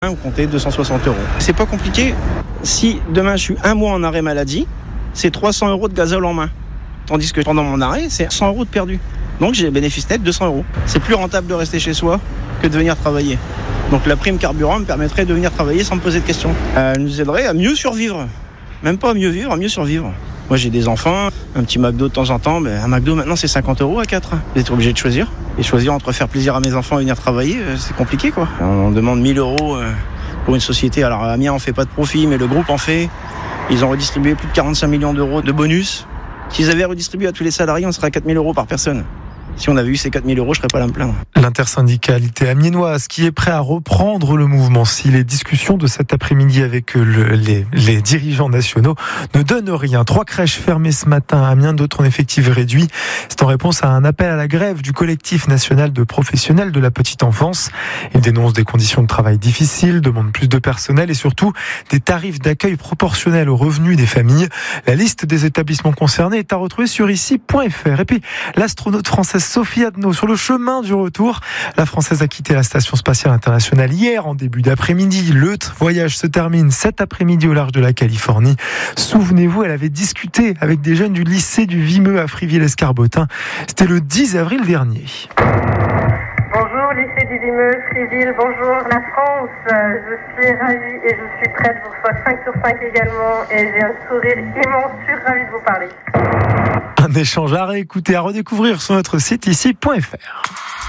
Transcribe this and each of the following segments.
vous comptez 260 €. C'est pas compliqué. Si demain je suis un mois en arrêt maladie, c'est 300 € de gazole en main. Tandis que pendant mon arrêt, c'est 100 € de perdu. Donc j'ai bénéfice net 200 €. C'est plus rentable de rester chez soi que de venir travailler. Donc la prime carburant me permettrait de venir travailler sans me poser de questions. Elle nous aiderait à mieux survivre. Même pas à mieux vivre, à mieux survivre. Moi j'ai des enfants, un petit McDo de temps en temps, mais un McDo maintenant c'est 50 € à 4. Vous êtes obligé de choisir. Et choisir entre faire plaisir à mes enfants et venir travailler, c'est compliqué quoi. On demande 1000 € pour une société. Alors Amiens en fait pas de profit, mais le groupe en fait. Ils ont redistribué plus de 45 millions d'euros de bonus. S'ils avaient redistribué à tous les salariés, on serait à 4 000 € par personne. Si on avait eu ces 4 000 €, je ne serais pas là à me plaindre. L'intersyndicalité amiénoise qui est prêt à reprendre le mouvement si les discussions de cet après-midi avec les dirigeants nationaux ne donnent rien. 3 crèches fermées ce matin à Amiens, d'autres en effectif réduit. C'est en réponse à un appel à la grève du collectif national de professionnels de la petite enfance. Ils dénoncent des conditions de travail difficiles, demandent plus de personnel et surtout des tarifs d'accueil proportionnels aux revenus des familles. La liste des établissements concernés est à retrouver sur ici.fr. Et puis, l'astronaute française Sophie Adno sur le chemin du retour. La Française a quitté la Station Spatiale Internationale hier en début d'après-midi. Le voyage se termine cet après-midi au large de la Californie. Souvenez-vous, elle avait discuté avec des jeunes du lycée du Vimeux à Friville-Escarbotin. C'était le 10 avril dernier. Bonjour, lycée du Vimeux, Friville, bonjour la France. Je suis ravie et je suis prête. Je vous reçois 5 sur 5 également et j'ai un sourire immense. Je suis ravie de vous parler. Un échange à réécouter, à redécouvrir sur notre site ici.fr.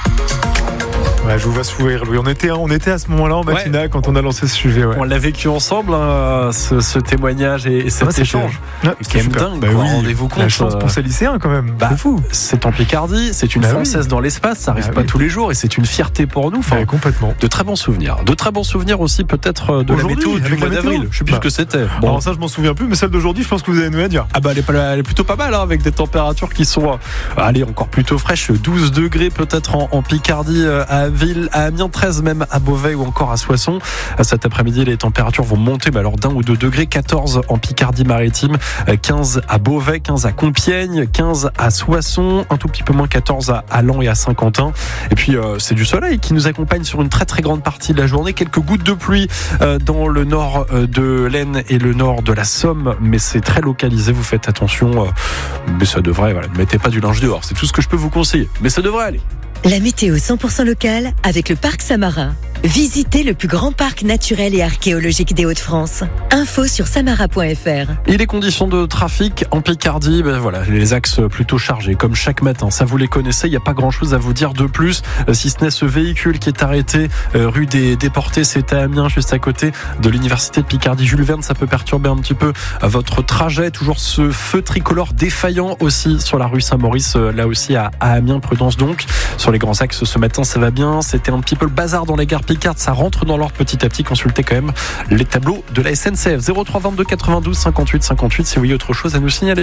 Ouais, je vous vois sourire, Louis. On était à ce moment-là en matinale quand on a lancé ce sujet. Ouais. On l'a vécu ensemble, ce témoignage et cet échange. C'est quand même dingue. Rendez-vous compte. La chance pour ces lycéens quand même. C'est fou. C'est en Picardie, c'est une Française dans l'espace, ça arrive pas tous les jours et c'est une fierté pour nous. Complètement. De très bons souvenirs. De très bons souvenirs aussi peut-être de la météo du mois d'avril. Je sais plus ce que c'était. Bon. Alors ça je m'en souviens plus, mais celle d'aujourd'hui je pense que vous allez nous la dire. Ah bah elle est plutôt pas mal avec des températures qui sont encore plutôt fraîches. 12 degrés peut-être en Picardie, à Ville, à Amiens, 13 même à Beauvais ou encore à Soissons. Cet après-midi les températures vont monter alors d'1 ou 2 degrés. 14 en Picardie-Maritime, 15 à Beauvais, 15 à Compiègne, 15 à Soissons, un tout petit peu moins 14 à Laon et à Saint-Quentin. Et puis c'est du soleil qui nous accompagne sur une très très grande partie de la journée. Quelques gouttes de pluie dans le nord de l'Aisne et le nord de la Somme, mais c'est très localisé, vous faites attention, mais ça devrait, ne mettez pas du linge dehors, c'est tout ce que je peux vous conseiller, mais ça devrait aller. La météo 100% locale avec le Parc Samarin. Visitez le plus grand parc naturel et archéologique des Hauts-de-France. Info sur samara.fr. Et les conditions de trafic en Picardie, les axes plutôt chargés comme chaque matin. Ça vous les connaissez, il n'y a pas grand chose à vous dire de plus, si ce n'est ce véhicule qui est arrêté rue des Déportés, c'est à Amiens, juste à côté de l'université de Picardie Jules Verne. Ça peut perturber un petit peu votre trajet. Toujours ce feu tricolore défaillant aussi sur la rue Saint-Maurice, là aussi à Amiens. Prudence donc. Sur les grands axes ce matin, ça va bien. C'était un petit peu le bazar dans les gares Picard, ça rentre dans l'ordre petit à petit. Consultez quand même les tableaux de la SNCF. 03 22 92 58 58 si vous voyez autre chose à nous signaler.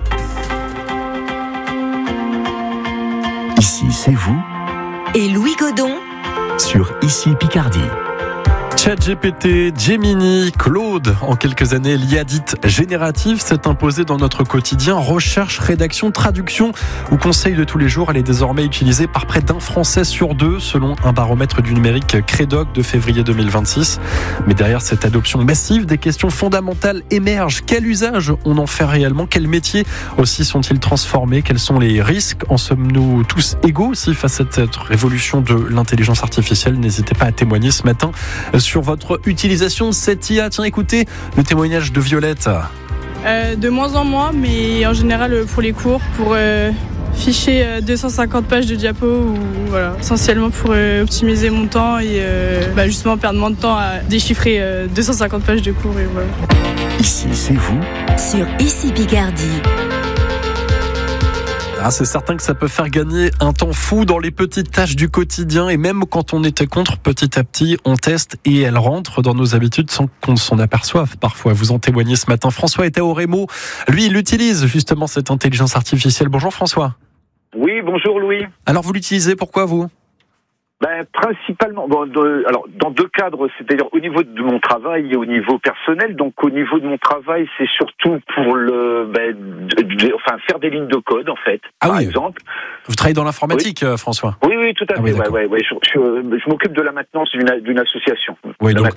Ici, c'est vous. Et Louis Godon Sur Ici Picardie. ChatGPT, Gemini, Claude, en quelques années, l'IA dite générative s'est imposée dans notre quotidien. Recherche, rédaction, traduction ou conseil de tous les jours, elle est désormais utilisée par près d'un Français sur 2, selon un baromètre du numérique Crédoc de février 2026. Mais derrière cette adoption massive, des questions fondamentales émergent. Quel usage on en fait réellement? Quels métiers aussi sont-ils transformés? Quels sont les risques? En sommes-nous tous égaux aussi face à cette révolution de l'intelligence artificielle? N'hésitez pas à témoigner ce matin sur votre utilisation de cette IA. Tiens, écoutez le témoignage de Violette. De moins en moins, mais en général pour les cours, pour ficher 250 pages de diapo, ou voilà, essentiellement pour optimiser mon temps et justement perdre moins de temps à déchiffrer 250 pages de cours. Et voilà. Ici, c'est vous. Sur Ici Picardie. C'est certain que ça peut faire gagner un temps fou dans les petites tâches du quotidien, et même quand on était contre, petit à petit, on teste et elle rentre dans nos habitudes sans qu'on s'en aperçoive parfois. Vous en témoignez ce matin. François était au Rémo. Lui, il utilise justement cette intelligence artificielle. Bonjour François. Oui, bonjour Louis. Alors vous l'utilisez, pourquoi vous ? Principalement, alors dans deux cadres, c'est-à-dire au niveau de mon travail et au niveau personnel. Donc au niveau de mon travail, c'est surtout pour faire des lignes de code en fait. Par exemple. Vous travaillez dans l'informatique, François ? Oui, tout à fait. Je m'occupe de la maintenance d'une association. Oui, donc